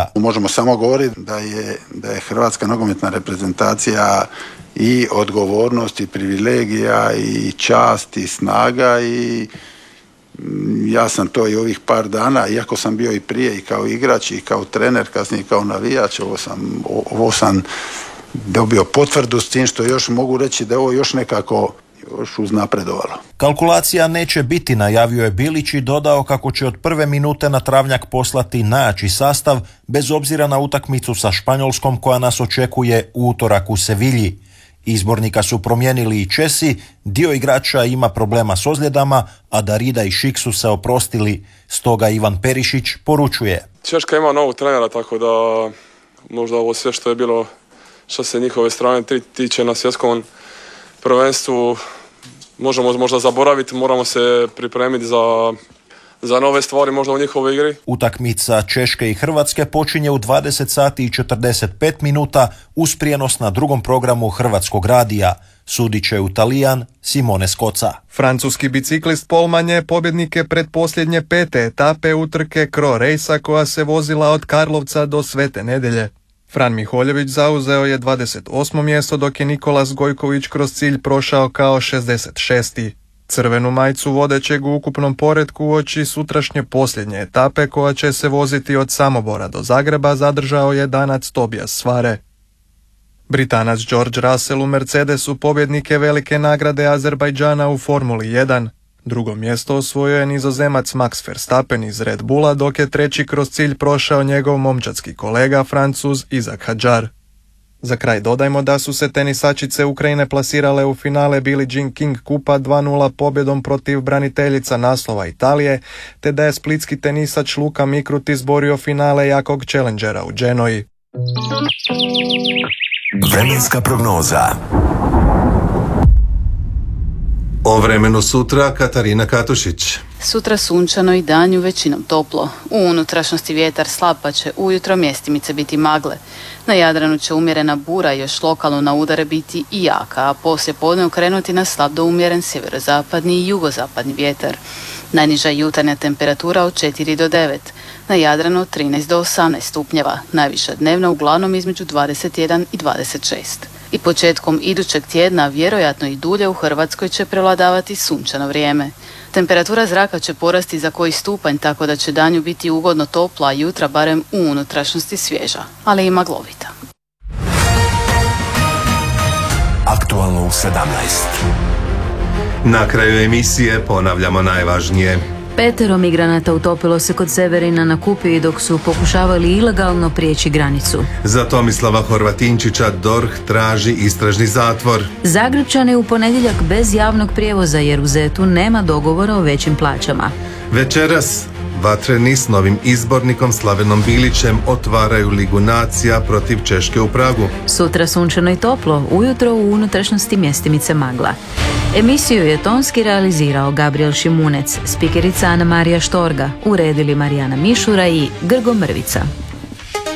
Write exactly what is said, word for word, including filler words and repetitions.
uspjeha. Možemo samo govoriti da je, da je hrvatska nogometna reprezentacija i odgovornost i privilegija i čast i snaga i ja sam to i ovih par dana, iako sam bio i prije i kao igrač i kao trener, kasnije i kao navijač, ovo sam, ovo sam dobio potvrdu s tim što još mogu reći da ovo još nekako još uznapredovalo. Kalkulacija neće biti, najavio je Bilić i dodao kako će od prve minute na travnjak poslati najjači sastav bez obzira na utakmicu sa Španjolskom koja nas očekuje u utorak u Sevilji. Izbornika su promijenili i Česi, dio igrača ima problema s ozljedama, a Darida i Šik su se oprostili, stoga Ivan Perišić poručuje. Češka ima novog trenera, tako da možda ovo sve što je bilo što se njihove strane tiče na svjetskom prvenstvu možemo možda zaboraviti, moramo se pripremiti za, za nove stvari možda u njihovoj igri. Utakmica Češke i Hrvatske počinje u dvadeset sati i četrdeset pet minuta uz prijenos na drugom programu Hrvatskog radija. Sudit će u Talijan Simone Skoca. Francuski biciklist Polman je pobjednike predposljednje pete etape utrke Cro Racea koja se vozila od Karlovca do Svete Nedelje. Fran Miholjević zauzeo je dvadeset osmo mjesto, dok je Nikolas Gojković kroz cilj prošao kao šezdeset šesti. Crvenu majicu vodećeg u ukupnom poretku uoči sutrašnje posljednje etape koja će se voziti od Samobora do Zagreba zadržao je Danac Tobias Svare. Britanac George Russell u Mercedesu pobjednik je velike nagrade Azerbajdžana u Formuli jedan. Drugo mjesto osvojio je Nizozemac Max Verstappen iz Red Bulla, dok je treći kroz cilj prošao njegov momčadski kolega Francuz Isaac Hadjar. Za kraj dodajmo da su se tenisačice Ukrajine plasirale u finale Billie Jean King kupa dva nula pobjedom protiv braniteljica naslova Italije, te da je splitski tenisač Luka Mikrut izborio finale jakog challengera u Genoji. Vremenska prognoza. O vremenu sutra Katarina Katušić. Sutra sunčano i danju većinom toplo. U unutrašnjosti vjetar slab, pa će ujutro mjestimice biti magle. Na Jadranu će umjerena bura i još lokalno na udare biti i jaka, a poslije podne okrenuti na slab do umjeren sjeverozapadni i jugozapadni vjetar. Najniža jutarnja temperatura od četiri do devet. Na Jadranu od trinaest do osamnaest stupnjeva. Najviša dnevna uglavnom između dvadeset jedan i dvadeset šest. I početkom idućeg tjedna, vjerojatno i dulje u Hrvatskoj će prevladavati sunčano vrijeme. Temperatura zraka će porasti za koji stupanj, tako da će danju biti ugodno topla, a jutra barem u unutrašnjosti svježa, ali i maglovita. Aktualno u sedamnaest. Na kraju emisije ponavljamo najvažnije. Petero migranata utopilo se kod Severina na Kupi dok su pokušavali ilegalno prijeći granicu. Za Tomislava Horvatinčića D O R H traži istražni zatvor. Zagrepčani u ponedjeljak bez javnog prijevoza jer u Zetu nema dogovora o većim plaćama. Večeras vatreni s novim izbornikom Slavenom Bilićem otvaraju Ligu nacija protiv Češke u Pragu. Sutra sunčano i toplo, ujutro u unutrašnjosti mjestimice magla. Emisiju je tonski realizirao Gabriel Šimunec, spikerica Ana Marija Štorga, uredili Marijana Mišura i Grgo Mrvica.